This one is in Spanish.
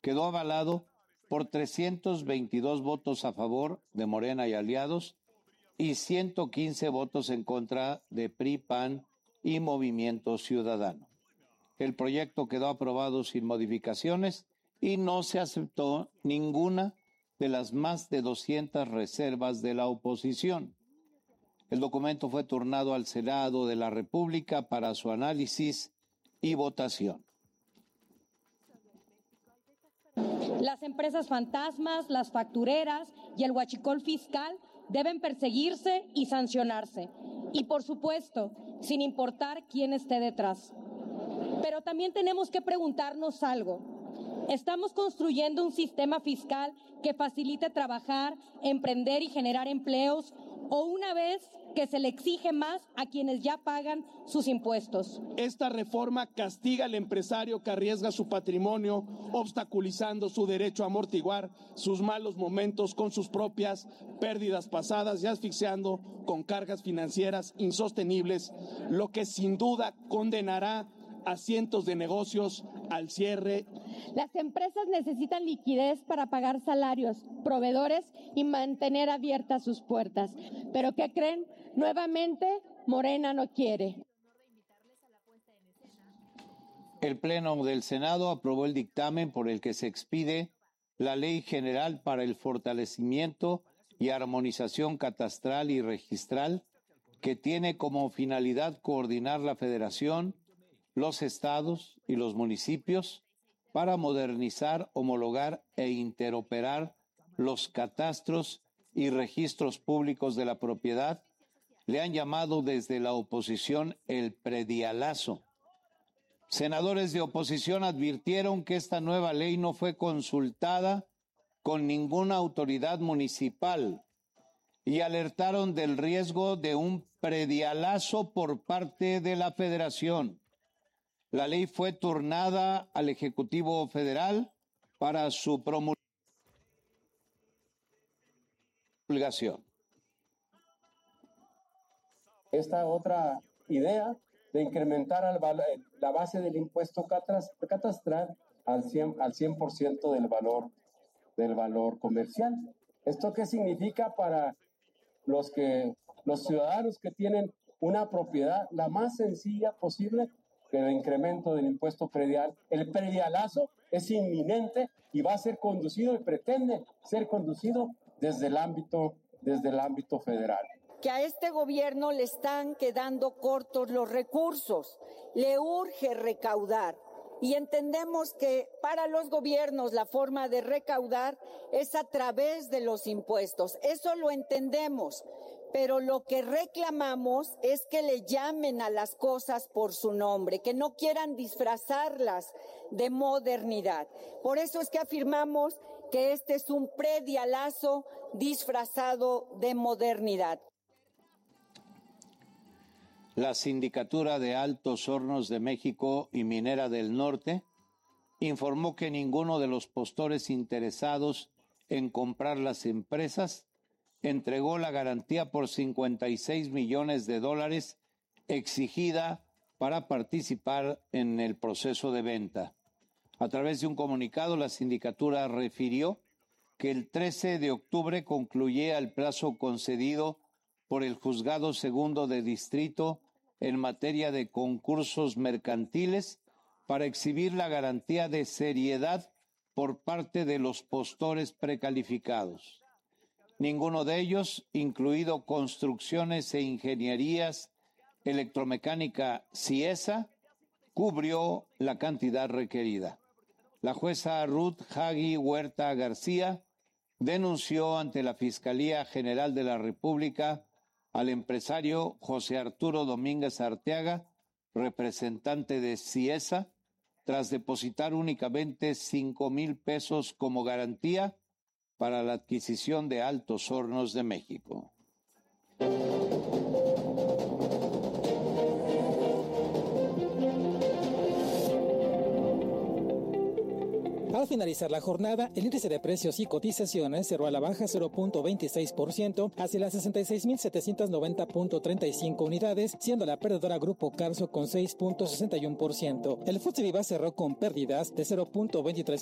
quedó avalado por 322 votos a favor de Morena y aliados y 115 votos en contra de PRI, PAN y Movimiento Ciudadano. El proyecto quedó aprobado sin modificaciones y no se aceptó ninguna de las más de 200 reservas de la oposición. El documento fue turnado al Senado de la República para su análisis y votación. Las empresas fantasmas, las factureras y el huachicol fiscal deben perseguirse y sancionarse. Y por supuesto, sin importar quién esté detrás. Pero también tenemos que preguntarnos algo. ¿Estamos construyendo un sistema fiscal que facilite trabajar, emprender y generar empleos, o una vez que se le exige más a quienes ya pagan sus impuestos? Esta reforma castiga al empresario que arriesga su patrimonio, obstaculizando su derecho a amortiguar sus malos momentos con sus propias pérdidas pasadas y asfixiando con cargas financieras insostenibles, lo que sin duda condenará a cientos de negocios al cierre. Las empresas necesitan liquidez para pagar salarios, proveedores y mantener abiertas sus puertas. ¿Pero qué creen? Nuevamente, Morena no quiere. El Pleno del Senado aprobó el dictamen por el que se expide la Ley General para el Fortalecimiento y Armonización Catastral y Registral, que tiene como finalidad coordinar la Federación, los estados y los municipios para modernizar, homologar e interoperar los catastros y registros públicos de la propiedad. Le han llamado desde la oposición el predialazo. Senadores de oposición advirtieron que esta nueva ley no fue consultada con ninguna autoridad municipal y alertaron del riesgo de un predialazo por parte de la Federación. La ley fue turnada al Ejecutivo Federal para su promulgación. Esta otra idea de incrementar la base del impuesto catastral al 100% del valor comercial. ¿Esto qué significa para los ciudadanos que tienen una propiedad la más sencilla posible? El incremento del impuesto predial, el predialazo es inminente y va a ser conducido y pretende ser conducido desde el ámbito federal. Que a este gobierno le están quedando cortos los recursos, le urge recaudar. Y entendemos que para los gobiernos la forma de recaudar es a través de los impuestos. Eso lo entendemos, pero lo que reclamamos es que le llamen a las cosas por su nombre, que no quieran disfrazarlas de modernidad. Por eso es que afirmamos que este es un predialazo disfrazado de modernidad. La Sindicatura de Altos Hornos de México y Minera del Norte informó que ninguno de los postores interesados en comprar las empresas entregó la garantía por $56 millones exigida para participar en el proceso de venta. A través de un comunicado, la sindicatura refirió que el 13 de octubre concluía el plazo concedido por el Juzgado Segundo de Distrito en materia de concursos mercantiles para exhibir la garantía de seriedad por parte de los postores precalificados. Ninguno de ellos, incluido Construcciones e Ingenierías Electromecánica CIESA, cubrió la cantidad requerida. La jueza Ruth Hagui Huerta García denunció ante la Fiscalía General de la República al empresario José Arturo Domínguez Arteaga, representante de CIESA, tras depositar únicamente $5,000 como garantía para la adquisición de Altos Hornos de México. Al finalizar la jornada, el índice de precios y cotizaciones cerró a la baja 0.26% hacia las 66.790.35 unidades, siendo la perdedora Grupo Carso con 6.61%. El FTSE Viva cerró con pérdidas de 0.23%.